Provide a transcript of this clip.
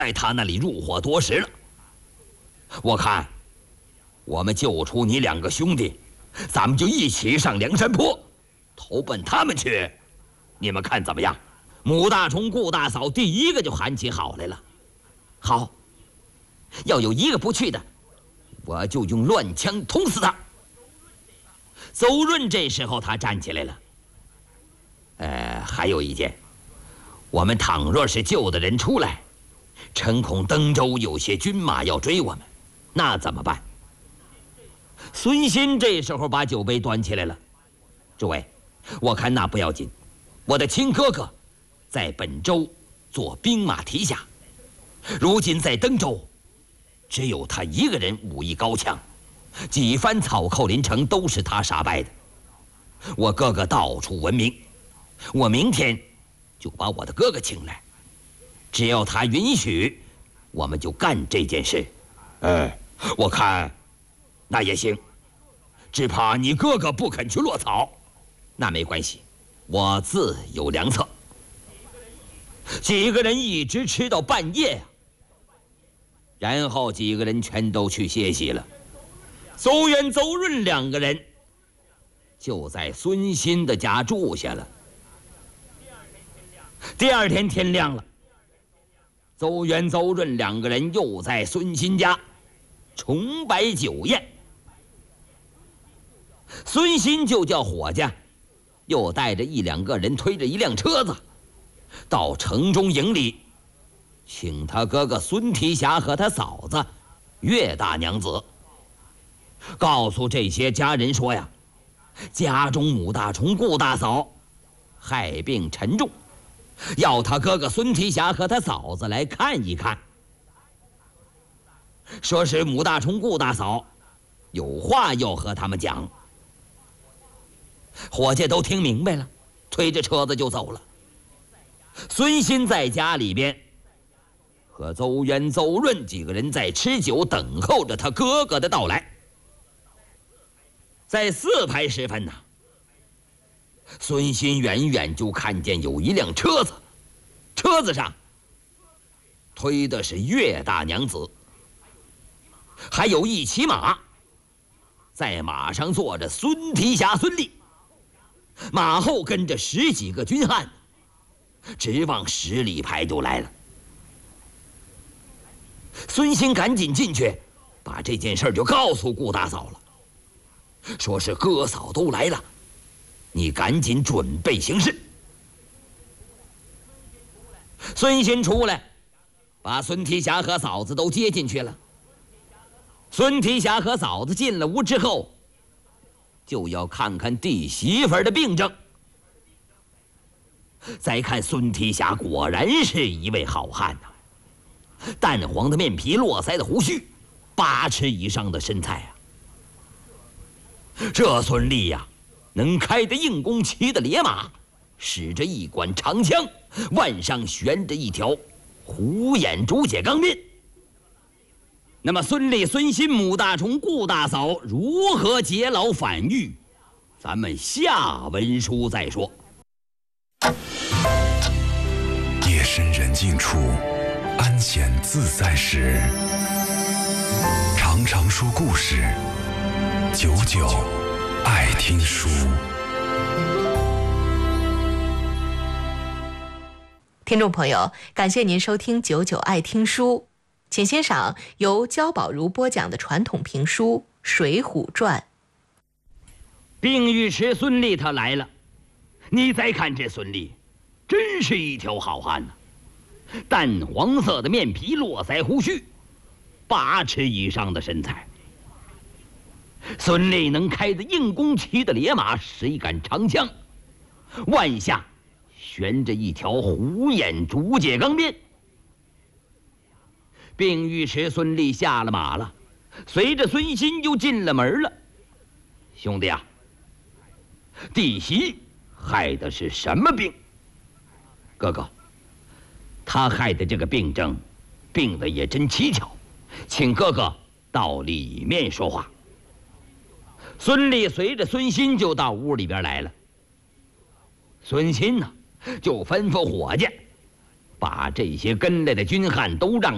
在他那里入伙多时了。我看，我们救出你2个兄弟，咱们就一起上梁山坡，投奔他们去。你们看怎么样？母大虫、顾大嫂第一个就喊起好来了。好，要有一个不去的，我就用乱枪捅死他。邹润这时候他站起来了。还有一件，我们倘若是救的人出来，诚恐登州有些军马要追我们，那怎么办？孙新这时候把酒杯端起来了。诸位，我看那不要紧，我的亲哥哥在本州做兵马提辖，如今在登州，只有他一个人武艺高强，几番草寇临城都是他杀败的。我哥哥到处闻名，我明天就把我的哥哥请来，只要他允许，我们就干这件事。我看那也行，只怕你哥哥不肯去落草。那没关系，我自有良策。几个人一直吃到半夜啊，然后几个人全都去歇息了。邹远、邹润2个人就在孙新的家住下了。第二天天亮了，邹远、邹润2个人又在孙新家重摆酒宴。孙新就叫伙计，又带着1、2个人推着一辆车子，到城中营里，请他哥哥孙提辖和他嫂子岳大娘子，告诉这些家人说呀，家中母大虫、顾大嫂害病沉重，要他哥哥孙提辖和他嫂子来看一看。说是母大虫、顾大嫂有话要和他们讲。伙计都听明白了，推着车子就走了。孙新在家里边和邹远、邹润几个人在吃酒，等候着他哥哥的到来。在4排时分呢，孙新远远就看见有一辆车子，车子上推的是岳大娘子，还有一骑马，在马上坐着孙提辖、孙立，马后跟着10几个军汉，直往10里排就来了。孙兴赶紧进去，把这件事就告诉顾大嫂了，说是哥嫂都来了，你赶紧准备行事。孙兴出来，把孙提辖和嫂子都接进去了。孙提辖和嫂子进了屋之后，就要看看弟媳妇的病症。再看孙提辖，果然是一位好汉呐，淡黄的面皮，络腮的胡须，8尺以上的身材啊。这孙立呀，能开得硬弓，骑的烈马，使着一管长枪，腕上悬着一条虎眼竹节钢鞭。那么孙立、孙新、母大虫、顾大嫂如何劫牢反狱，咱们下文书再说。 夜深人静处，安闲自在时，常常说故事，久久爱听书。 听众朋友，感谢您收听久久爱听书，请欣赏由焦宝如播讲的传统评书《水浒传》。 并尉迟孙立他来了，你再看这孙立，真是一条好汉呐！淡黄色的面皮，络腮胡须，8尺以上的身材。孙立能开的硬弓，骑的烈马，使一杆长枪，腕下悬着一条虎眼竹节钢鞭。并尉迟孙立下了马了，随着孙新就进了门了。兄弟啊，弟媳害的是什么病？哥哥，他害的这个病症，病的也真蹊跷，请哥哥到里面说话。孙立随着孙新就到屋里边来了。孙新呢，就吩咐伙计，把这些跟来的军汉都让